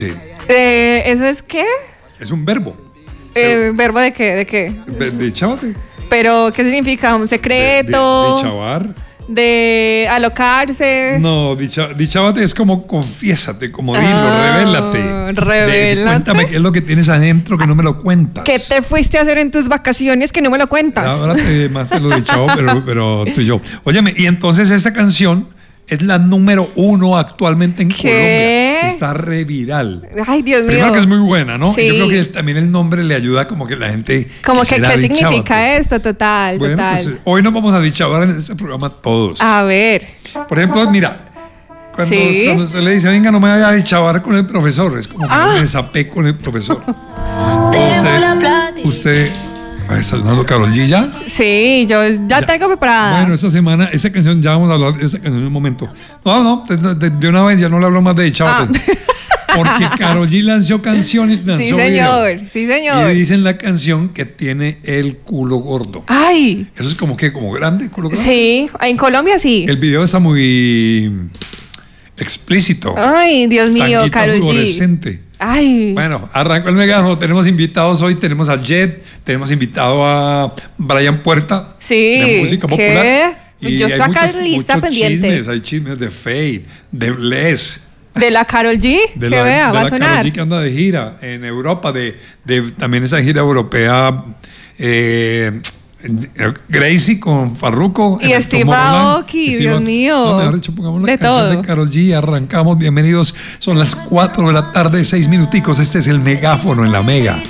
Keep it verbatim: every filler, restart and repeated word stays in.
Sí. Eh, ¿Eso es qué? Es un verbo. Eh, ¿Verbo de qué? ¿De qué? De, de chavate. ¿Pero qué significa? ¿Un De, de, secreto? de chavar. ¿De alocarse? No, dicha, dichabate es como confiésate, como dilo, Ah, revélate. revélate. De- cuéntame qué es lo que tienes adentro que no me lo cuentas. ¿Qué te fuiste a hacer en tus vacaciones que no me lo cuentas? Ahora te, más te lo de chavo, pero, pero tú y yo. Óyeme, y entonces esa canción es la número uno actualmente en ¿Qué? Colombia. Está reviral. Ay, Dios mío. Primero que es muy buena, ¿no? Sí. Y yo creo que también el nombre le ayuda como que la gente... Como que, quisiera ¿qué significa dichabate. esto? Total, Bueno, total. pues hoy nos vamos a dichabar en este programa todos. A ver. Por ejemplo, mira, cuando, Sí. cuando se le dice, venga, no me vaya a dichabar con el profesor, es como que Ah. me desapé con el profesor. Usted, usted, ay, saludando a Karol G ya. Sí, yo ya, Ya. tengo preparada. Bueno, esta semana, esa canción, ya vamos a hablar de esa canción en un momento. No, no, de, de- de una vez ya no le hablo más de Dichabate. Porque Karol G lanzó canción y lanzó sí, video. señor. Sí, señor. Y dicen la canción que tiene el culo gordo. Ay. Eso es como que, como grande, culo grande. Sí, en Colombia sí. El video está muy explícito. Ay, Dios mío, Tanguita Karol G. fluorescente. Ay. Bueno, arrancó el megáfono. Tenemos invitados hoy. Tenemos a Jet, tenemos invitado a Brian Puerta. Sí, De música ¿qué? popular. Yo hay estoy acá muchos- lista muchos pendiente. Chismes, hay chismes de Fade, de Bless. De la Karol G, De que la, vea, de va a la sonar. Karol G que anda de gira en Europa, de, de también esa gira europea. Eh, Gracie con Farruko Y en el Steve Tomorrowland. Aoki, Steve Dios Aoki. mío. No, mejor dicho, pongamos la De canción todo. de Karol G y arrancamos. Bienvenidos. Son las cuatro de la tarde, seis minuticos. Este es el megáfono en la Mega.